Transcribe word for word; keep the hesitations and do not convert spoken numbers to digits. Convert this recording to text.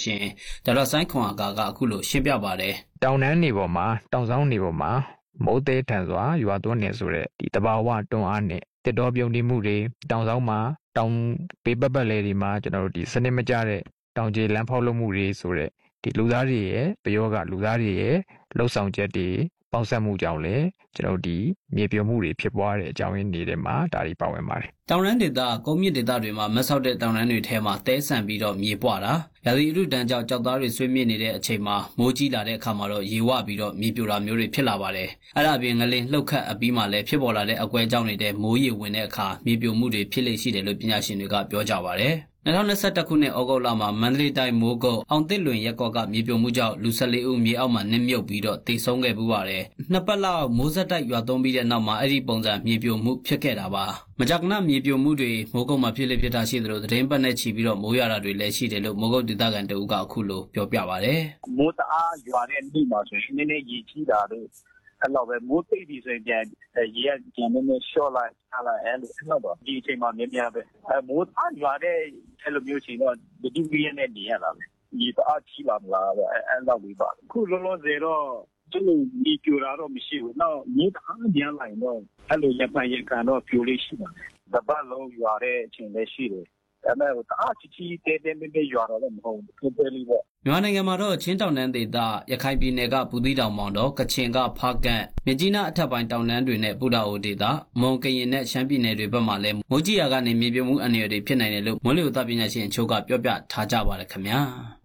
ရှင်ဒေါက်တာဆိုင်းခွန်အာကာကအခုလိုရှင်းပြပါတယ်တောင်တန်းနေပေါ်မှာတောင်ဆောင်နေပေါ်မှာမိုးသေးထန်စွာရွာသွန်းနေဆိုတဲ့ဒီတဘာဝတွန်းအားနဲ့တစ်တော်ပြုံနေမှုတွေတောင်ဆောင်မှာတောင်ပေးပတ်ပတ်လဲတွေမှာကျွန်တော်တို့ဒီစနစ်မကျတဲ့တောင်ကျေလမ်းဖောက်လုပ်မှုတွေဆိုတဲ့ဒီလူသားတွေရဲ့ပယောကလူသားတွေရဲ့လှုပ်ဆောင်ချက်တွေပေါင်းစပ်မှုကြောင့်လည်းကျွန်တော်ဒီမြေပြိုမှုတွေဖြစ်ပွားတဲ့အကြောင်းရင်းတွေမှာဒါတွေပါဝင်ပါတယ်တောင်တန်းဒေသကုန်းမြင့်ဒေသတွေမှာမဆောက်တဲ့တောင်တန်းတွေထဲမှာတဲဆန်ပြီးတော့မြေပွားတာရာသီဥတုတန်းကြောင့်ကြောက်သားတွေဆွေးမြေ့နေတဲ့အချိန်မှာမိုးကြီးလာတဲ့အခါမှာတော့ရေဝပြီးတော့မြေပြိုတာမျိုးတွေဖြစ်လာပါတယ်အဲ့ဒါအပြင်ငလင်လှုပ်ခတ်အပြီးမှလည်းဖြစ်ပေါ်လာတဲ့အကွဲကြောင့်နေတဲ့မိုးရေဝင်တဲ့အခါမြေပြိုမှုတွေဖြစ်လေရှိတယ်လို့ပညာရှင်တွေကပြောကြပါတယ်၂၀၂၁ခုနှစ်ဩဂုတ်လမှာမန္တလေးတိုင်းမိုးကုတ်အောင်သစ်လွင်ရက်ကွက်ကမြေပြိုမှုကြောင့်လူ၁၄ဦးမြေအောက်မှာနစ်မြုပ်ပြီးတော့သေဆုံးခဲ့ပူပါတယ်။နှစ်ပတ်လောက်မိုးဆက်တိုက်ရွာသွန်းပြီးတဲ့နောက်မှာအဲ့ဒီပုံစံမြေပြိုမှုဖြစ်ခဲ့တာပါ။မကြာခဏမြေပြိုမှုတွေမိုးကုတ်မှာဖြစ်လေဖြစ်တာရှိသလိုသတင်းပတ်နဲ့ချီပြီးတော့မိုးရွာတာတွေလည်းရှိတယ်လို့မိုးကုတ်ဒေသခံတအုပ်ကအခုလိုပြောပြပါတယ်။မိုးတအားရွာတဲ့နေ့မှာဆိုရင်နည်းနည်းရေကြီးတာတို့အဲ့တော့ပဲမိုးသိပ်ပြီးဆိုရင်ပြန်ရေကပြန်နေနေရှော့လိုက်ထားလိုက်အဲ့လိုအဲ့တော့ဒီအချိန်မှာမြင်များပဲအဲမိုးအားရွာတဲ့အဲ့လိုမျိုးချိန်တော့ဒီဒီရီနဲ့နေရတာပဲဒီတအားကြီးလာမလားပဲအဲ့လောက်ပြီးပါခုလုံးလုံးစေတော့သူ့ဒီပြူတာတော့မရှိဘူးတော့မြေတအားပြန်လာရင်တော့အဲ့လိုရပန်ရကန်တော့ပြိုလေးရှိပါတယ်တပတ်လုံးရွာတဲ့အချိန်လည်းရှိတယ်အဲ့မဲ့တအားချီချီတဲတဲမဲမဲရွာတော့လည်းမဟုတ်ဘူးပြဲလေးပေါ့မြန်မာနိုင်ငံမှာတော့ချင်းတောင်တန်းဒေသရခိုင်ပြည်နယ်ကပူသီးတောင်မောင်တော်ကချင်ကဖားကန့်မြကြီးနားအထက်ပိုင်းတောင်တန်းတွေနဲ့ပူတာအိုဒေသမွန်ကရင်နဲ့ရှမ်းပြည်နယ်တွေဘက်မှာလည်းမိုးကြီးရာကနေမြေပြိုမှုအန္တရာယ်တွေဖြစ်နိုင်တယ်လို့မိုးလေဝသပညာရှင်အချို့ကပြောပြထားကြပါတယ်ခင်ဗျာ